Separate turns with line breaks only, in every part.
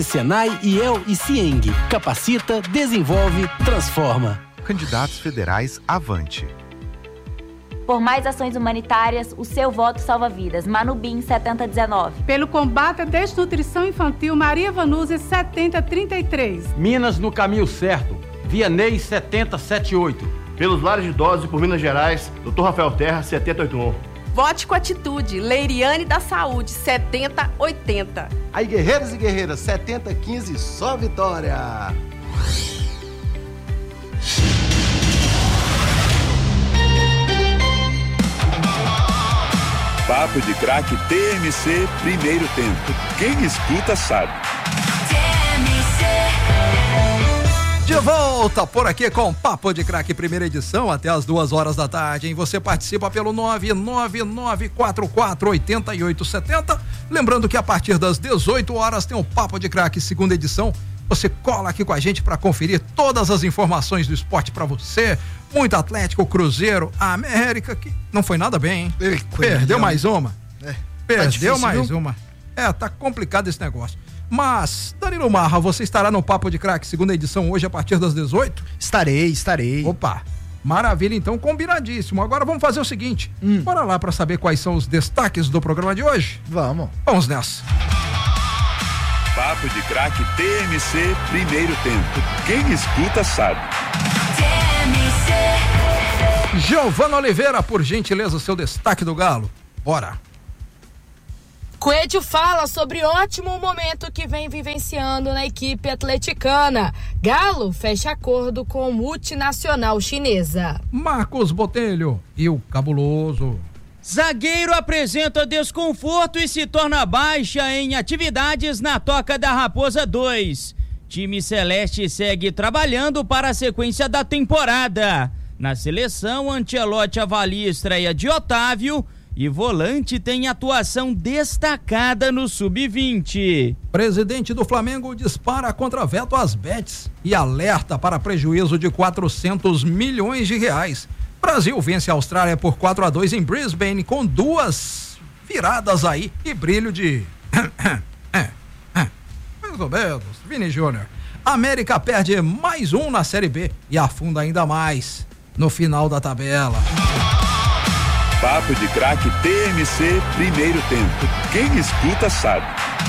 Senai, IEL e Cieng. Capacita, desenvolve, transforma.
Candidatos federais Avante.
Por mais ações humanitárias, o seu voto salva vidas. Manubim 7019.
Pelo combate à desnutrição infantil, Maria Vanúzia 7033.
Minas no caminho certo. Vianney 7078.
Pelos lares de idosos e por Minas Gerais, Dr. Rafael Terra 7081.
Vote com atitude. Leiriane da Saúde 7080.
Aí, guerreiros e guerreiras, 7015, só vitória!
Papo de Craque TMC, primeiro tempo. Quem escuta sabe.
De volta por aqui com Papo de Craque, primeira edição, até as 2 da tarde, hein? Você participa pelo 999448870. Lembrando que a partir das 18 horas tem o Papo de Craque, segunda edição. Você cola aqui com a gente para conferir todas as informações do esporte para você. Muito Atlético, Cruzeiro, a América, que não foi nada bem, hein? Perdeu mais uma. Perdeu difícil, mais viu? Uma. Tá complicado esse negócio. Mas, Danilo Marra, você estará no Papo de Craque, segunda edição, hoje a partir das 18?
Estarei.
Opa, maravilha, então, combinadíssimo. Agora vamos fazer o seguinte, bora lá para saber quais são os destaques do programa de hoje? Vamos nessa.
Papo de Craque TMC, primeiro tempo. Quem escuta sabe.
Giovana Oliveira, por gentileza, seu destaque do Galo. Bora.
Coelho fala sobre ótimo momento que vem vivenciando na equipe atleticana. Galo fecha acordo com multinacional chinesa.
Marcos Botelho e o cabuloso.
Zagueiro apresenta desconforto e se torna baixa em atividades na Toca da Raposa 2. Time celeste segue trabalhando para a sequência da temporada. Na seleção, Ancelotti avalia a estreia de Otávio e volante tem atuação destacada no Sub-20.
Presidente do Flamengo dispara contra veto às bets e alerta para prejuízo de 400 milhões de reais. Brasil vence a Austrália por 4-2 em Brisbane com 2 viradas aí e brilho de... mais ou menos, Vini Júnior. América perde mais um na Série B e afunda ainda mais no final da tabela.
Papo de Craque TMC, primeiro tempo. Quem escuta sabe.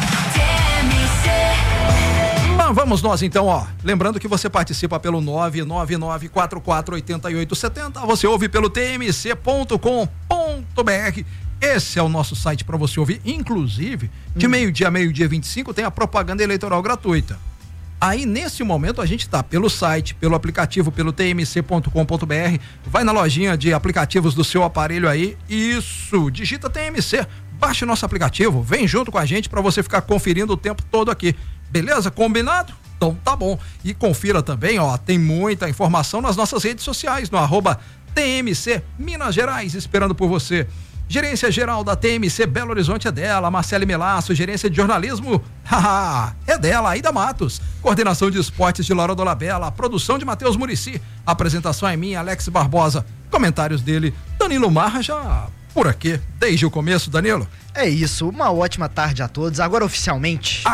Mas vamos nós então, ó. Lembrando que você participa pelo 999448870. Você ouve pelo tmc.com.br. Esse é o nosso site para você ouvir. Inclusive, de meio-dia a meio-dia 25 tem a propaganda eleitoral gratuita. Aí, nesse momento, a gente tá pelo site, pelo aplicativo, pelo tmc.com.br, vai na lojinha de aplicativos do seu aparelho aí, isso, digita TMC, baixe nosso aplicativo, vem junto com a gente para você ficar conferindo o tempo todo aqui, beleza? Combinado? Então tá bom. E confira também, ó, tem muita informação nas nossas redes sociais, no @TMC Minas Gerais, esperando por você. Gerência geral da TMC Belo Horizonte é dela, Marcele Melasso. Gerência de jornalismo, é dela, Aida Matos. Coordenação de esportes de Laura Dolabella. Produção de Matheus Murici. Apresentação é minha, Alex Barbosa. Comentários dele, Danilo Marra, já por aqui, desde o começo, Danilo.
É isso, uma ótima tarde a todos. Agora oficialmente.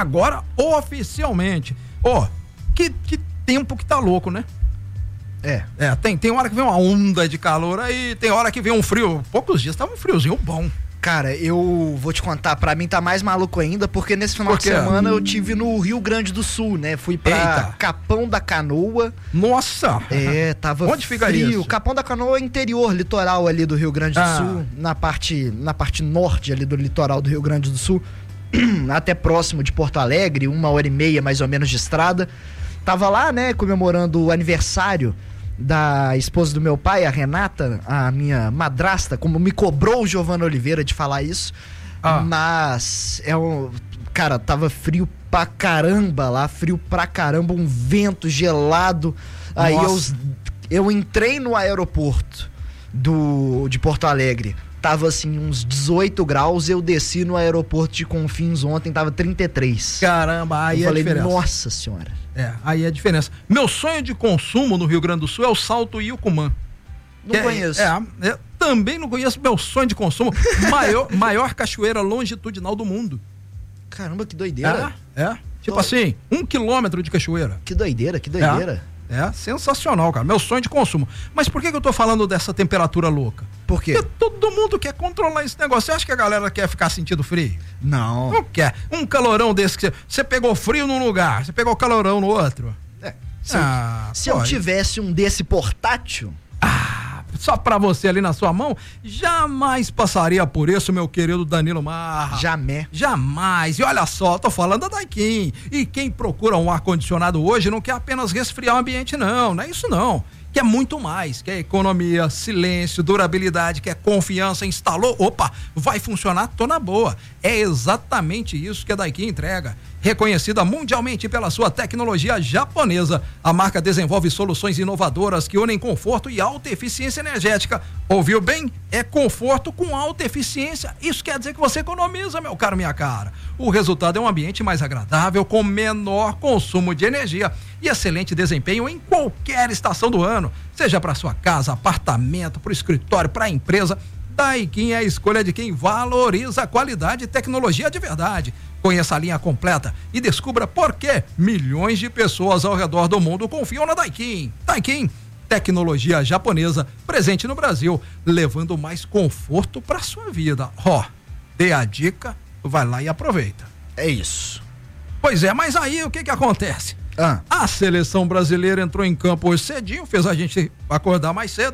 Ó, que tempo que tá louco, né? Tem hora que vem uma onda de calor aí, tem hora que vem um frio. Poucos dias tava um friozinho bom.
Cara, eu vou te contar, pra mim tá mais maluco ainda, porque nesse final de semana eu tive no Rio Grande do Sul, né? Fui pra Capão da Canoa.
Nossa!
Tava
Onde fica
frio.
isso?
Capão da Canoa é interior, litoral ali do Rio Grande do Sul, na parte norte ali do litoral do Rio Grande do Sul, até próximo de Porto Alegre, 1h30 mais ou menos de estrada. Tava lá, né, comemorando o aniversário da esposa do meu pai, a Renata, a minha madrasta, como me cobrou o Giovana Oliveira de falar isso. Mas cara, tava frio pra caramba lá, um vento gelado. Aí eu entrei no aeroporto de Porto Alegre, tava assim uns 18 graus, eu desci no aeroporto de Confins ontem, tava 33.
Caramba, aí
eu falei,
diferença.
Nossa senhora.
Aí é a diferença. Meu sonho de consumo no Rio Grande do Sul é o Salto Ilcumã.
Não conheço.
Também não conheço. Meu sonho de consumo, maior cachoeira longitudinal do mundo.
Caramba, que doideira.
Deixa Tipo assim, 1 quilômetro de cachoeira.
Que doideira, que doideira.
É sensacional, cara. Meu sonho de consumo. Mas por que eu tô falando dessa temperatura louca?
Por quê?
Porque todo mundo quer controlar esse negócio. Você acha que a galera quer ficar sentindo frio?
Não.
Não quer. Um calorão desse que você pegou frio num lugar, você pegou calorão no outro.
Se eu tivesse um desse portátil...
Só pra você ali na sua mão, jamais passaria por isso, meu querido Danilo Marra. Jamais. E olha só, tô falando da Daikin. E quem procura um ar-condicionado hoje não quer apenas resfriar o ambiente, não é isso não. Quer muito mais, quer economia, silêncio, durabilidade, quer confiança, instalou, opa, vai funcionar, tô na boa. É exatamente isso que a Daikin entrega. Reconhecida mundialmente pela sua tecnologia japonesa, a marca desenvolve soluções inovadoras que unem conforto e alta eficiência energética. Ouviu bem? É conforto com alta eficiência. Isso quer dizer que você economiza, meu caro, minha cara. O resultado é um ambiente mais agradável, com menor consumo de energia e excelente desempenho em qualquer estação do ano. Seja para sua casa, apartamento, para o escritório, para a empresa, Daikin é a escolha de quem valoriza a qualidade e tecnologia de verdade. Conheça a linha completa e descubra por que milhões de pessoas ao redor do mundo confiam na Daikin. Daikin, tecnologia japonesa presente no Brasil, levando mais conforto para sua vida. Dê a dica, vai lá e aproveita.
É isso.
Pois é, mas aí o que acontece? A seleção brasileira entrou em campo hoje cedinho, fez a gente acordar mais cedo.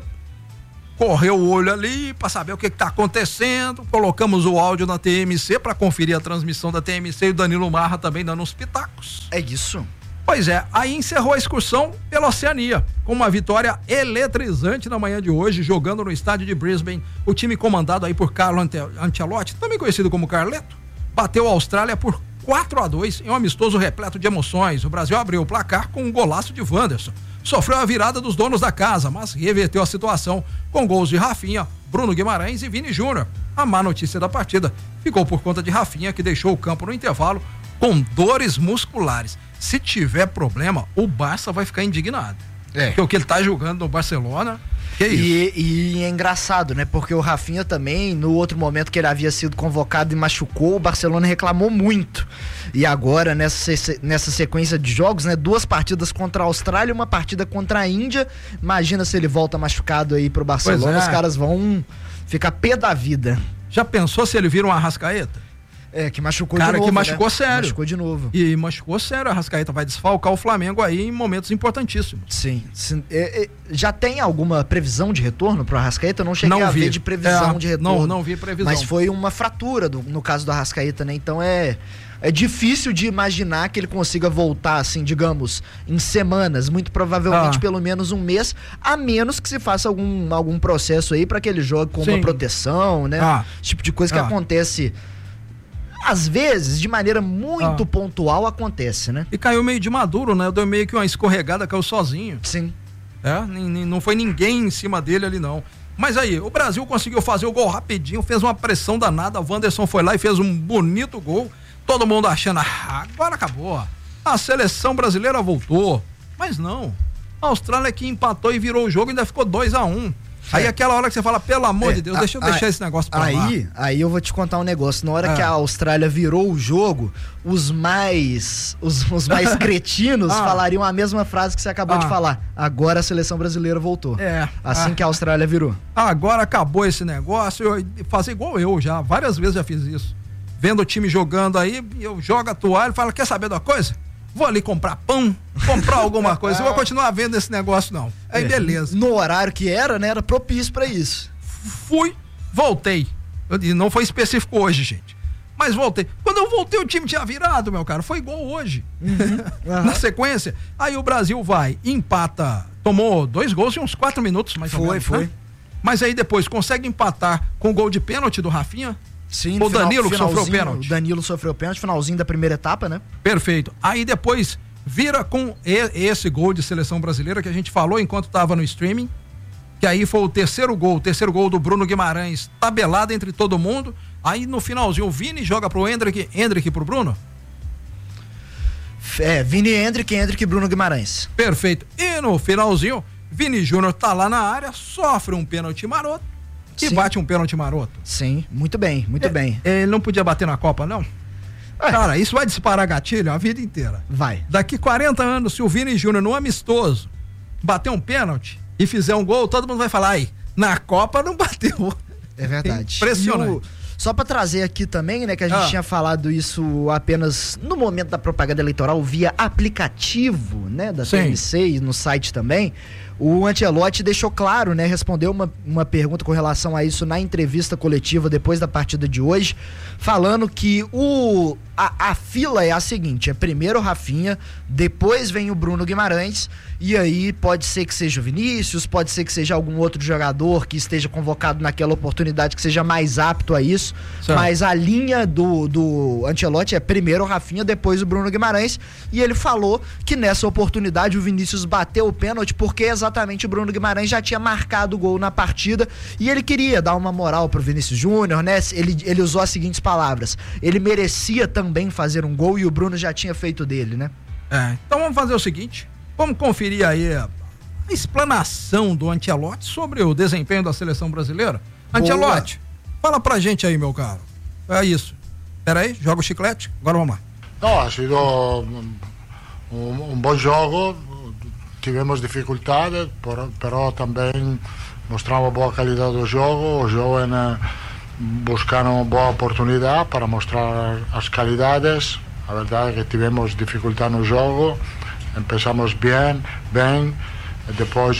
Correu o olho ali para saber o que tá acontecendo. Colocamos o áudio na TMC para conferir a transmissão da TMC e o Danilo Marra também dando uns pitacos.
É isso.
Pois é, aí encerrou a excursão pela Oceania, com uma vitória eletrizante na manhã de hoje, jogando no estádio de Brisbane. O time comandado aí por Carlo Ancelotti, também conhecido como Carleto, bateu a Austrália por 4-2 em um amistoso repleto de emoções. O Brasil abriu o placar com um golaço de Wanderson. Sofreu a virada dos donos da casa, mas reverteu a situação com gols de Rafinha, Bruno Guimarães e Vini Júnior. A má notícia da partida ficou por conta de Rafinha, que deixou o campo no intervalo com dores musculares. Se tiver problema, o Barça vai ficar indignado. Porque o que ele tá jogando no Barcelona, que isso?
E é engraçado, né? Porque o Rafinha também, no outro momento que ele havia sido convocado e machucou, o Barcelona reclamou muito. E agora, nessa sequência de jogos, né? 2 partidas contra a Austrália e uma partida contra a Índia. Imagina se ele volta machucado aí pro Barcelona, os caras vão ficar pé da vida.
Já pensou se ele vira um Arrascaeta?
Que machucou de novo.
Cara, que machucou, né? Sério.
Machucou de novo.
E machucou sério. A Arrascaeta vai desfalcar o Flamengo aí em momentos importantíssimos.
Sim. Já tem alguma previsão de retorno pro Arrascaeta? Eu não cheguei a ver de previsão de retorno.
Não vi previsão.
Mas foi uma fratura no caso do Arrascaeta, né? Então é difícil de imaginar que ele consiga voltar, assim, digamos, em semanas, muito provavelmente pelo menos um mês, a menos que se faça algum processo aí para que ele jogue com uma proteção, né? Esse tipo de coisa que acontece... Às vezes, de maneira muito pontual, acontece, né?
E caiu meio de maduro, né? Deu meio que uma escorregada, caiu sozinho.
Sim.
Não foi ninguém em cima dele ali, não. Mas aí, o Brasil conseguiu fazer o gol rapidinho, fez uma pressão danada, o Wanderson foi lá e fez um bonito gol. Todo mundo achando, agora acabou. A seleção brasileira voltou. Mas não. A Austrália que empatou e virou o jogo e ainda ficou 2-1. Aí aquela hora que você fala, pelo amor de Deus, deixa eu deixar esse negócio pra lá.
Aí eu vou te contar um negócio. Na hora que a Austrália virou o jogo, os mais cretinos falariam a mesma frase que você acabou de falar. Agora a seleção brasileira voltou. Assim que a Austrália virou.
Agora acabou esse negócio. Fazer igual eu já, várias vezes já fiz isso. Vendo o time jogando aí, eu jogo a toalha e falo, quer saber de uma coisa? Vou ali comprar pão, comprar alguma coisa. Eu vou continuar vendo esse negócio, não. Aí beleza.
No horário que era, né? Era propício pra isso.
Voltei. E não foi específico hoje, gente. Mas voltei. Quando eu voltei, o time tinha virado, meu cara. Foi igual hoje. Na sequência. Aí o Brasil vai, empata. Tomou 2 gols em uns 4 minutos, mais ou menos.
Foi.
Né? Mas aí depois consegue empatar com o gol de pênalti do Rafinha.
Sim,
o Danilo que sofreu pênalti.
O Danilo sofreu pênalti, finalzinho da primeira etapa, né?
Perfeito. Aí depois vira com esse gol de seleção brasileira que a gente falou enquanto estava no streaming, que aí foi o terceiro gol do Bruno Guimarães, tabelado entre todo mundo. Aí no finalzinho o Vini joga pro Hendrick pro Bruno?
Vini, Hendrick e Bruno Guimarães.
Perfeito. E no finalzinho, Vini Júnior tá lá na área, sofre um pênalti maroto. E bate um pênalti maroto.
Sim, muito bem, muito bem.
Ele não podia bater na Copa, não? Cara, isso vai disparar gatilho a vida inteira.
Vai.
Daqui 40 anos, se o Vini Júnior no amistoso bater um pênalti e fizer um gol, todo mundo vai falar, aí, na Copa não bateu.
É verdade.
Impressionante.
Só pra trazer aqui também, né, que a gente tinha falado isso apenas no momento da propaganda eleitoral via aplicativo, né, da TMC e no site também. O Ancelotti deixou claro, né, respondeu uma pergunta com relação a isso na entrevista coletiva depois da partida de hoje, falando que a fila é a seguinte, é primeiro o Rafinha, depois vem o Bruno Guimarães, e aí pode ser que seja o Vinícius, pode ser que seja algum outro jogador que esteja convocado naquela oportunidade que seja mais apto a isso, mas a linha do Ancelotti é primeiro o Rafinha, depois o Bruno Guimarães, e ele falou que nessa oportunidade o Vinícius bateu o pênalti porque exatamente o Bruno Guimarães já tinha marcado o gol na partida e ele queria dar uma moral pro Vinícius Júnior, né? Ele usou as seguintes palavras, ele merecia também fazer um gol e o Bruno já tinha feito dele, né?
Então vamos fazer o seguinte, vamos conferir aí a explanação do Ancelotti sobre o desempenho da seleção brasileira. Ancelotti, fala pra gente aí, meu caro. É isso. Pera aí, joga o chiclete, agora vamos lá.
Não, ha sido um bom jogo, tivemos dificuldades, pero também mostramos boa qualidade do jogo, os jovens buscaram boa oportunidade para mostrar as qualidades. A verdade é que tivemos dificuldade no jogo, começamos bem, depois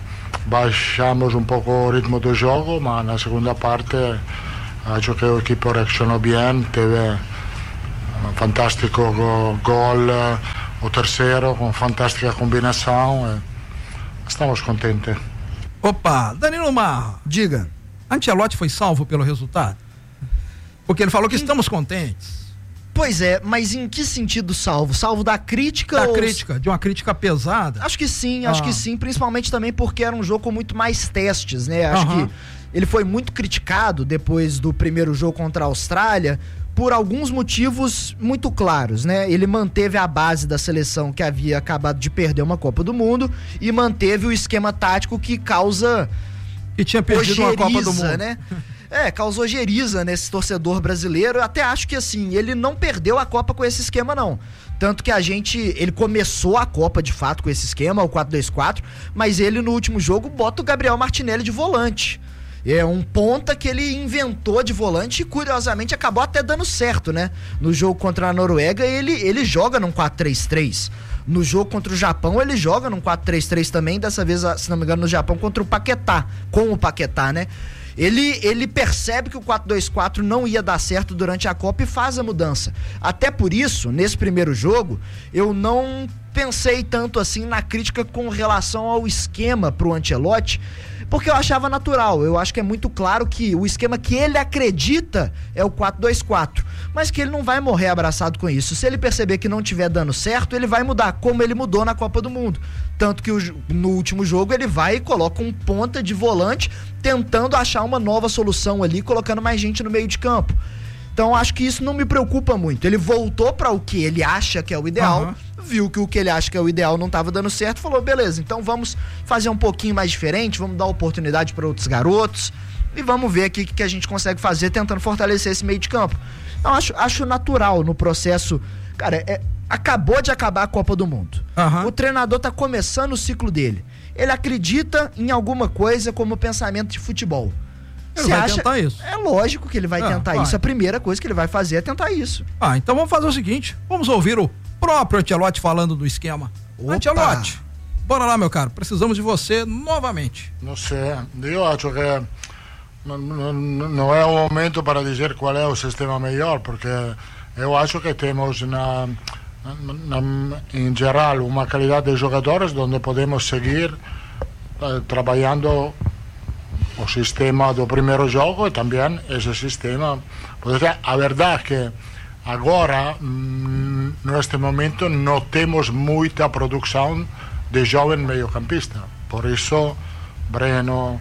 baixamos um pouco o ritmo do jogo, mas na segunda parte acho que o equipe reaccionou bem, teve um fantástico gol, o terceiro com fantástica combinação, estamos contentes.
Opa, Danilo Marra,
diga.
Ancelotti foi salvo pelo resultado? Porque ele falou que estamos contentes.
Pois é, mas em que sentido salvo? Salvo da crítica?
De uma crítica pesada?
Acho que sim, principalmente também porque era um jogo com muito mais testes, né? Acho que ele foi muito criticado depois do primeiro jogo contra a Austrália por alguns motivos muito claros, né? Ele manteve a base da seleção que havia acabado de perder uma Copa do Mundo e manteve o esquema tático que causa...
Que tinha perdido uma Copa do Mundo,
né? Causou geriza nesse torcedor brasileiro. Eu até acho que assim, ele não perdeu a Copa com esse esquema, não. Tanto que ele começou a Copa de fato com esse esquema, o 4-2-4, mas ele no último jogo bota o Gabriel Martinelli de volante. É um ponta que ele inventou de volante e curiosamente acabou até dando certo, né? No jogo contra a Noruega ele joga num 4-3-3. No jogo contra o Japão ele joga num 4-3-3 também, dessa vez, se não me engano, no Japão contra o Paquetá, com o Paquetá, né? Ele percebe que o 4-2-4 não ia dar certo durante a Copa e faz a mudança. Até por isso, nesse primeiro jogo, eu não pensei tanto assim na crítica com relação ao esquema pro Ancelotti, porque eu achava natural. Eu acho que é muito claro que o esquema que ele acredita é o 4-2-4, mas que ele não vai morrer abraçado com isso. Se ele perceber que não estiver dando certo, ele vai mudar, como ele mudou na Copa do Mundo. Tanto que no último jogo ele vai e coloca um ponta de volante, tentando achar uma nova solução ali, colocando mais gente no meio de campo. Então acho que isso não me preocupa muito. Ele voltou para o que ele acha que é o ideal, viu que o que ele acha que é o ideal não estava dando certo, falou, beleza, então vamos fazer um pouquinho mais diferente, vamos dar oportunidade para outros garotos e vamos ver aqui o que a gente consegue fazer tentando fortalecer esse meio de campo. Então acho natural no processo. Cara, acabou de acabar a Copa do Mundo. O treinador tá começando o ciclo dele. Ele acredita em alguma coisa como pensamento de futebol.
Ele vai tentar isso.
É lógico que ele vai tentar isso. A primeira coisa que ele vai fazer é tentar isso.
Então vamos fazer o seguinte, vamos ouvir o próprio Ancelotti falando do esquema. Ancelotti, bora lá, meu caro, precisamos de você novamente.
Não sei, eu acho que não é o momento para dizer qual é o sistema melhor, porque eu acho que temos em geral uma qualidade de jogadores onde podemos seguir trabalhando o sistema do primeiro jogo e também esse sistema. A verdade é que agora, neste momento, não temos muita produção de jovem meio-campista. Por isso, Breno,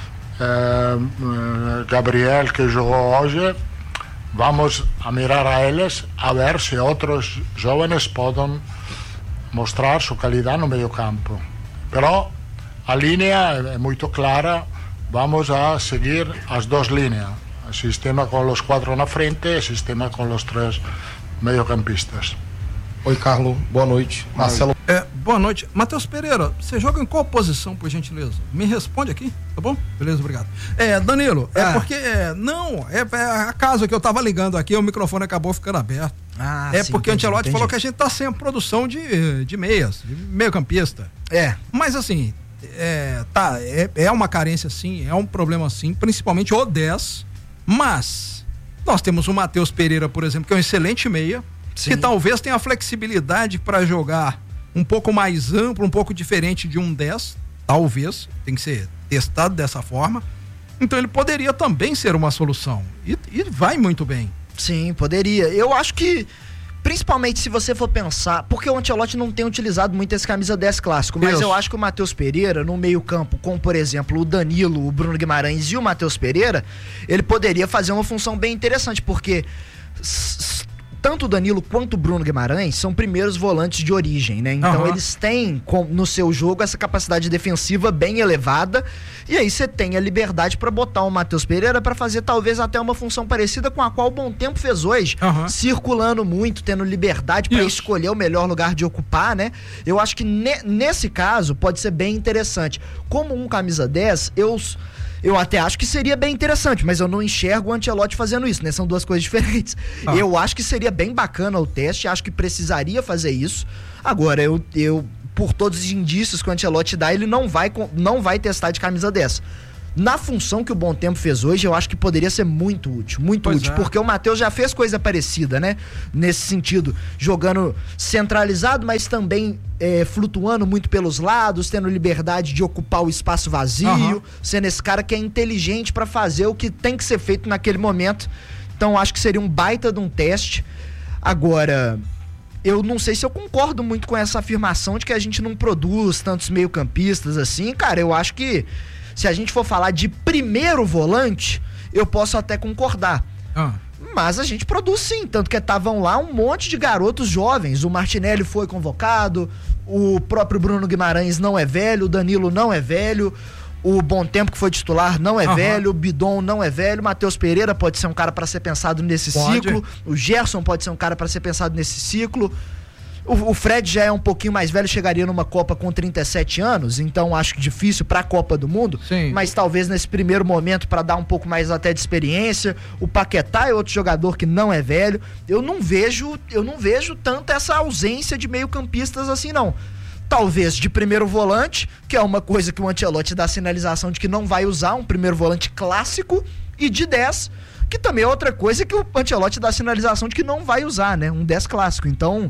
Gabriel, que jogou hoje, vamos a mirar a eles a ver se outros jovens podem mostrar sua qualidade no meio-campo. Pero a linha é muito clara. Vamos a seguir as duas linhas, o sistema com os 4 na frente e o sistema com os 3 meio-campistas.
Oi, Carlos. Boa noite. Marcelo.
Boa noite. Matheus Pereira, você joga em qual posição, por gentileza? Me responde aqui, tá bom? Beleza, obrigado. Danilo, porque... a casa que eu tava ligando aqui, o microfone acabou ficando aberto.
Sim,
porque o Ancelotti falou que a gente tá sem a produção de meias, de meio-campista. Mas assim, é uma carência sim, é um problema sim, principalmente o 10, mas nós temos o Matheus Pereira, por exemplo, que é um excelente meia, que talvez tenha a flexibilidade para jogar um pouco mais amplo, um pouco diferente de um 10, talvez, tem que ser testado dessa forma. Então ele poderia também ser uma solução e vai muito bem.
Sim, poderia. Eu acho que, principalmente se você for pensar, porque o Ancelotti não tem utilizado muito esse camisa 10 clássico, mas eu acho que o Matheus Pereira, no meio campo, com, por exemplo, o Danilo, o Bruno Guimarães e o Matheus Pereira, ele poderia fazer uma função bem interessante, porque tanto o Danilo quanto o Bruno Guimarães são primeiros volantes de origem, né? Então eles têm no seu jogo essa capacidade defensiva bem elevada, e aí você tem a liberdade para botar o Matheus Pereira para fazer talvez até uma função parecida com a qual o Bom Tempo fez hoje, circulando muito, tendo liberdade para escolher o melhor lugar de ocupar, né? Eu acho que nesse caso pode ser bem interessante. Como um camisa 10, eu até acho que seria bem interessante, mas eu não enxergo o Ancelotti fazendo isso, né? São duas coisas diferentes. Eu acho que seria bem bacana o teste, acho que precisaria fazer isso. Agora, eu por todos os indícios que o Ancelotti dá, ele não vai testar de camisa 10. Na função que o Bom Tempo fez hoje, eu acho que poderia ser muito útil, porque o Matheus já fez coisa parecida, né? Nesse sentido, jogando centralizado, mas também flutuando muito pelos lados, tendo liberdade de ocupar o espaço vazio, sendo esse cara que é inteligente para fazer o que tem que ser feito naquele momento. Então, acho que seria um baita de um teste. Agora, eu não sei se eu concordo muito com essa afirmação de que a gente não produz tantos meio-campistas assim. Cara, eu acho que se a gente for falar de primeiro volante, eu posso até concordar. Mas a gente produz sim, tanto que estavam lá um monte de garotos jovens. O Martinelli foi convocado, o próprio Bruno Guimarães não é velho, o Danilo não é velho, o Bom Tempo que foi titular não é velho, o Bidon não é velho, o Matheus Pereira pode ser um cara para ser pensado nesse ciclo, o Gerson pode ser um cara para ser pensado nesse ciclo. O Fred já é um pouquinho mais velho, chegaria numa Copa com 37 anos, então acho que difícil pra Copa do Mundo, mas talvez nesse primeiro momento para dar um pouco mais até de experiência. O Paquetá é outro jogador que não é velho. Eu não vejo tanto essa ausência de meio-campistas assim, não. Talvez de primeiro volante, que é uma coisa que o Ancelotti dá sinalização de que não vai usar, um primeiro volante clássico, e de 10, que também é outra coisa que o Ancelotti dá sinalização de que não vai usar, né? Um 10 clássico. Então,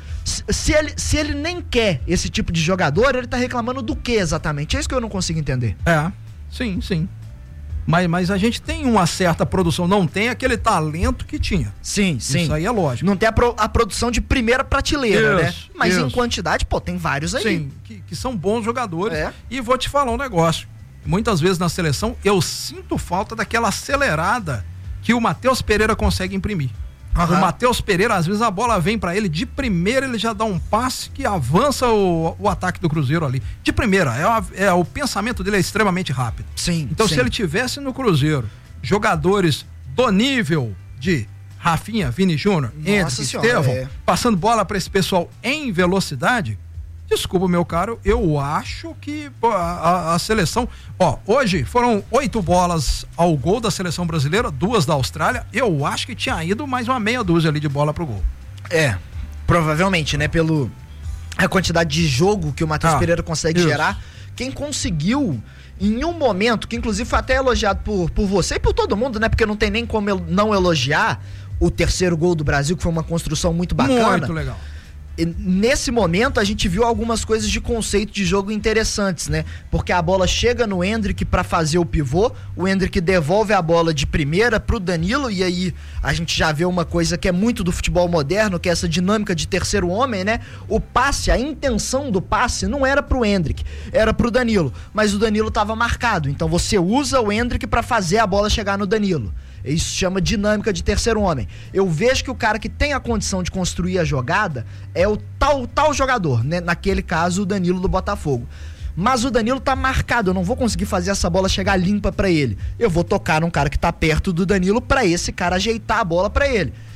se ele nem quer esse tipo de jogador, ele tá reclamando do que exatamente? É isso que eu não consigo entender.
Sim. Mas a gente tem uma certa produção, não tem aquele talento que tinha.
Sim.
Isso aí é lógico.
Não tem a produção de primeira prateleira, né? Mas em quantidade, tem vários aí.
Sim, que são bons jogadores. E vou te falar um negócio. Muitas vezes na seleção, eu sinto falta daquela acelerada que o Matheus Pereira consegue imprimir. O Matheus Pereira, às vezes a bola vem pra ele, de primeira ele já dá um passe que avança o ataque do Cruzeiro ali. De primeira, o pensamento dele é extremamente rápido. Então se ele tivesse no Cruzeiro jogadores do nível de Rafinha, Vini Júnior, Henrique, Estevão, passando bola pra esse pessoal em velocidade, desculpa, meu caro, eu acho que a seleção, hoje foram 8 bolas ao gol da seleção brasileira, 2 da Austrália. Eu acho que tinha ido mais uma meia dúzia ali de bola pro gol.
Provavelmente, né, pelo a quantidade de jogo que o Matheus Pereira consegue gerar. Quem conseguiu em um momento, que inclusive foi até elogiado por você e por todo mundo, né, porque não tem nem como não elogiar o terceiro gol do Brasil, que foi uma construção muito bacana.
Muito legal.
Nesse momento a gente viu algumas coisas de conceito de jogo interessantes, né? Porque a bola chega no Endrick para fazer o pivô, o Endrick devolve a bola de primeira pro Danilo, e aí a gente já vê uma coisa que é muito do futebol moderno, que é essa dinâmica de terceiro homem, né? O passe, a intenção do passe não era pro Endrick, era pro Danilo, mas o Danilo tava marcado, então você usa o Endrick para fazer a bola chegar no Danilo. Isso se chama dinâmica de terceiro homem. Eu vejo que o cara que tem a condição de construir a jogada é o tal jogador, né? Naquele caso, o Danilo do Botafogo. Mas o Danilo tá marcado, eu não vou conseguir fazer essa bola chegar limpa pra ele. Eu vou tocar num cara que tá perto do Danilo pra esse cara ajeitar a bola pra ele.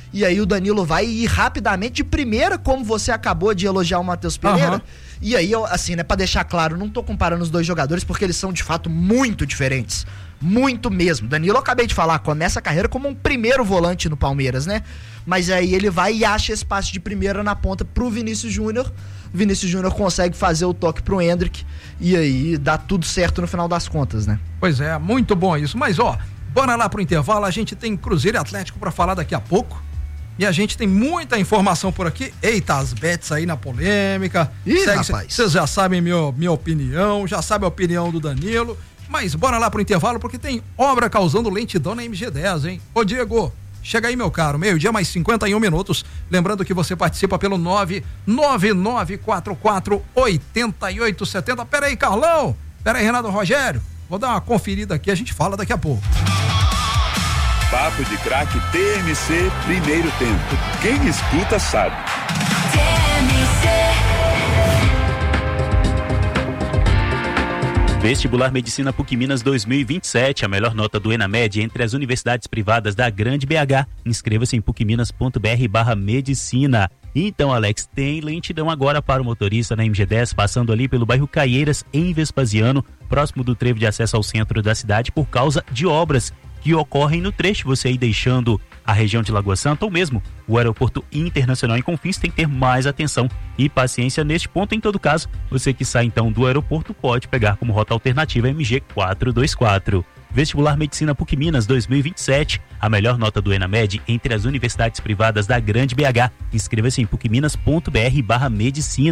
E aí o Danilo vai ir rapidamente de primeira, como você acabou de elogiar o Matheus Pereira. E aí, assim, né, pra deixar claro, não tô comparando os dois jogadores porque eles são de fato muito diferentes. Muito mesmo. Danilo, eu acabei de falar, começa a carreira como um primeiro volante no Palmeiras, né? Mas aí ele vai e acha espaço de primeira na ponta pro Vinícius Júnior. Vinícius Júnior consegue fazer o toque pro Endrick e aí dá tudo certo no final das contas, né?
Pois é, muito bom isso. Mas ó, bora lá pro intervalo, a gente tem Cruzeiro e Atlético pra falar daqui a pouco. E a gente tem muita informação por aqui. Eita, as bets aí na polêmica.
Ih, rapaz.
Vocês já sabem minha opinião, já sabem a opinião do Danilo. Mas bora lá pro intervalo porque tem obra causando lentidão na MG10, hein? Ô Diego, chega aí, meu caro, 12:51. Lembrando que você participa pelo 999448870. Pera aí, Carlão. Pera aí, Renato Rogério. Vou dar uma conferida aqui, a gente fala daqui a pouco.
Papo de Craque TMC, primeiro tempo. Quem escuta sabe.
Vestibular Medicina PUC Minas 2027, a melhor nota do ENAMED entre as universidades privadas da Grande BH. Inscreva-se em pucminas.br/medicina. Então, Alex, tem lentidão agora para o motorista na MG10, passando ali pelo bairro Caieiras, em Vespasiano, próximo do trevo de acesso ao centro da cidade, por causa de obras que ocorrem no trecho. Você aí deixando a região de Lagoa Santa ou mesmo o aeroporto internacional em Confins, tem que ter mais atenção e paciência neste ponto. Em todo caso, você que sai então do aeroporto pode pegar como rota alternativa MG 424. Vestibular Medicina PUC Minas 2027, a melhor nota do ENAMED entre as universidades privadas da Grande BH. Inscreva-se em pucminas.br/medicina.